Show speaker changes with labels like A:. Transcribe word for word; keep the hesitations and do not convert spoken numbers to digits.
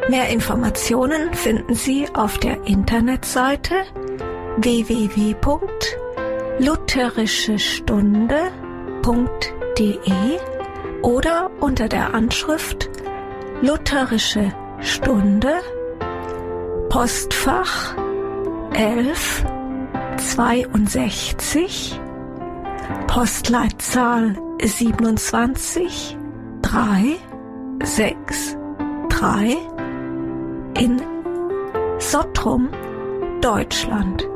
A: Mehr Informationen finden Sie auf der Internetseite w w w punkt lutherische stunde punkt d e oder unter der Anschrift Lutherische Stunde, Postfach elf zweiundsechzig, Postleitzahl siebenundzwanzig drei sechs drei in Sottrum, Deutschland.